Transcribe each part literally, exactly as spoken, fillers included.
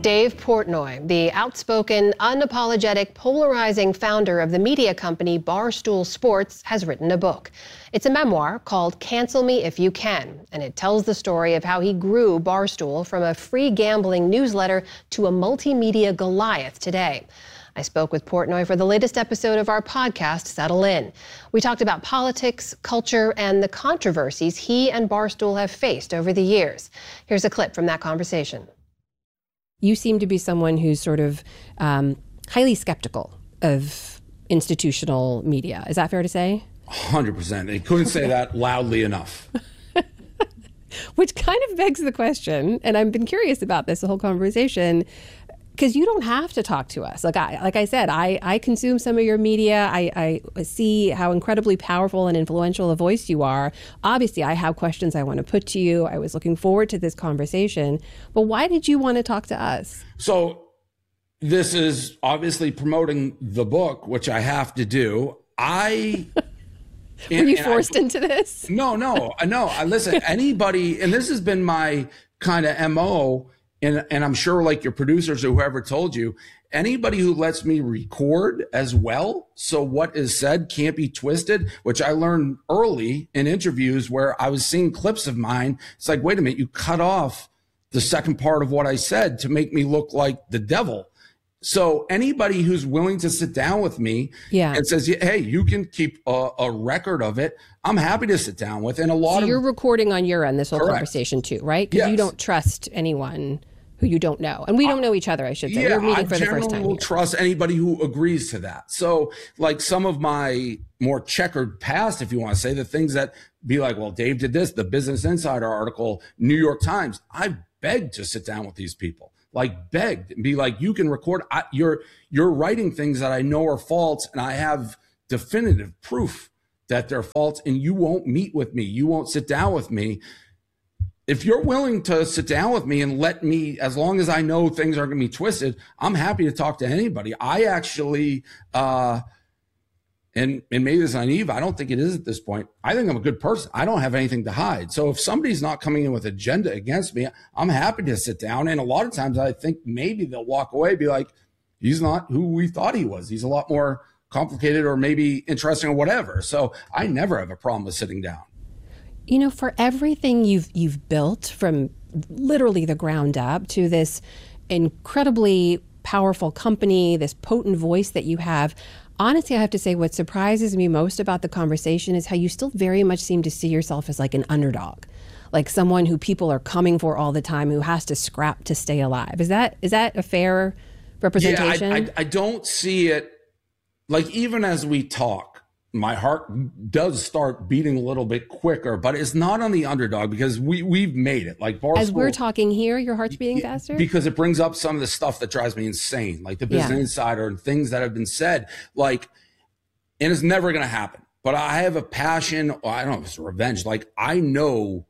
Dave Portnoy, the outspoken, unapologetic, polarizing founder of the media company Barstool Sports, has written a book. It's a memoir called Cancel Me If You Can, and it tells the story of how he grew Barstool from a free gambling newsletter to a multimedia Goliath today. I spoke with Portnoy for the latest episode of our podcast, Settle In. We talked about politics, culture, and the controversies he and Barstool have faced over the years. Here's a clip from that conversation. You seem to be someone who's sort of um, highly skeptical of institutional media. Is that fair to say? one hundred percent. They couldn't say that loudly enough. Which kind of begs the question, and I've been curious about this the whole conversation, because you don't have to talk to us. Like I, like I said, I, I consume some of your media. I, I see how incredibly powerful and influential a voice you are. Obviously, I have questions I want to put to you. I was looking forward to this conversation. But why did you want to talk to us? So this is obviously promoting the book, which I have to do. I... Were and, you forced I, into this? No, no, no. I listen, anybody, and this has been my kind of M O, And, and I'm sure like your producers or whoever told you, anybody who lets me record as well, so what is said can't be twisted, which I learned early in interviews where I was seeing clips of mine. It's like, wait a minute, you cut off the second part of what I said to make me look like the devil. So anybody who's willing to sit down with me yeah. and says, hey, you can keep a, a record of it, I'm happy to sit down with. And a lot so of you're recording on your end this whole correct. conversation too, right? Because yes. you don't trust anyone who you don't know. And we don't know each other, I should say. Yeah, We're meeting for I the first time. I will here. trust anybody who agrees to that. So like some of my more checkered past, if you want to say, the things that be like, well, Dave did this, the Business Insider article, New York Times. I begged to sit down with these people, like begged and be like, you can record. I, you're, you're writing things that I know are false, and I have definitive proof that they're false, and you won't meet with me. You won't sit down with me. If you're willing to sit down with me and let me, as long as I know things aren't going to be twisted, I'm happy to talk to anybody. I actually, uh, and, and maybe it's naive, I don't think it is at this point. I think I'm a good person. I don't have anything to hide. So if somebody's not coming in with agenda against me, I'm happy to sit down. And a lot of times I think maybe they'll walk away and be like, he's not who we thought he was. He's a lot more complicated or maybe interesting or whatever. So I never have a problem with sitting down. You know, for everything you've you've built from literally the ground up to this incredibly powerful company, this potent voice that you have, honestly, I have to say what surprises me most about the conversation is how you still very much seem to see yourself as like an underdog, like someone who people are coming for all the time, who has to scrap to stay alive. Is that is that a fair representation? Yeah, I, I, I don't see it, like even as we talk, my heart does start beating a little bit quicker, but it's not on the underdog because we, we've made it. Like Barstool, as we're talking here, your heart's beating faster? Because it brings up some of the stuff that drives me insane, like the Business yeah. Insider and things that have been said. Like, and it's never going to happen. But I have a passion, or I don't know if it's revenge. Like, I know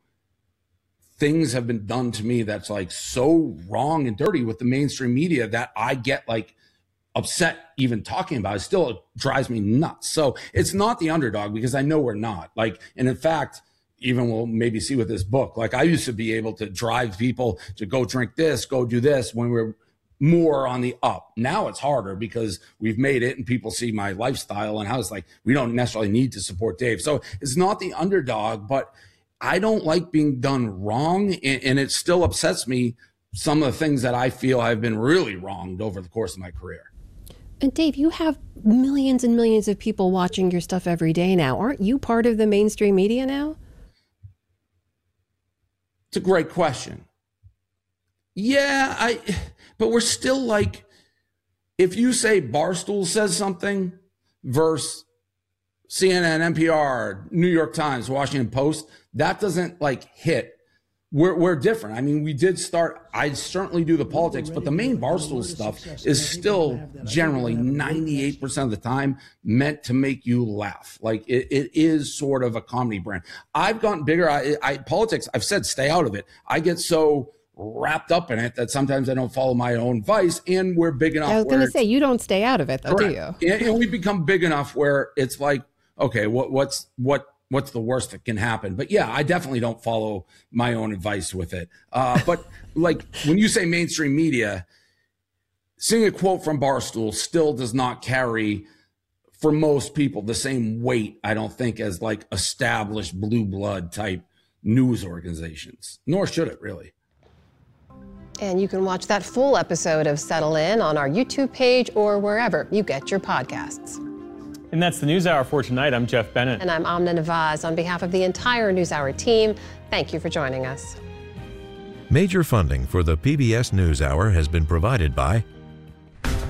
things have been done to me that's like so wrong and dirty with the mainstream media that I get like upset even talking about it. Still drives me nuts. So it's not the underdog because I know we're not. Like, and in fact, even we'll maybe see with this book, like I used to be able to drive people to go drink this, go do this when we're more on the up. Now it's harder because we've made it and people see my lifestyle and how it's like, we don't necessarily need to support Dave. So it's not the underdog, but I don't like being done wrong. And, and it still upsets me, some of the things that I feel I've been really wronged over the course of my career. And Dave, you have millions and millions of people watching your stuff every day now. Aren't you part of the mainstream media now? It's a great question. Yeah, I, but we're still like, if you say Barstool says something versus C N N, N P R, New York Times, Washington Post, that doesn't like hit. We're, we're different. I mean, we did start, I certainly do the politics, but the main Barstool stuff is still generally ninety-eight percent of the time meant to make you laugh. Like it, it is sort of a comedy brand. I've gotten bigger. I, I politics, I've said, stay out of it. I get so wrapped up in it that sometimes I don't follow my own advice, and we're big enough. I was going to say, you don't stay out of it though, correct. do you? And, and we become big enough where it's like, okay, what, what's, what, what's the worst that can happen? But yeah, I definitely don't follow my own advice with it. Uh, but like when you say mainstream media, seeing a quote from Barstool still does not carry, for most people, the same weight, I don't think, as like established blue blood type news organizations, nor should it really. And you can watch that full episode of Settle In on our YouTube page or wherever you get your podcasts. And that's the NewsHour for tonight. I'm Jeff Bennett. And I'm Amna Nawaz. On behalf of the entire NewsHour team, thank you for joining us. Major funding for the P B S NewsHour has been provided by